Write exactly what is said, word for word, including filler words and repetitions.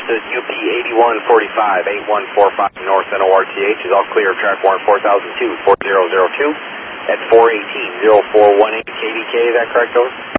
is U P eighty-one forty-five, eight one four five North N O R T H is all clear of track one four thousand two, four zero zero two at four eighteen, zero four one eight K D K, is that correct, over?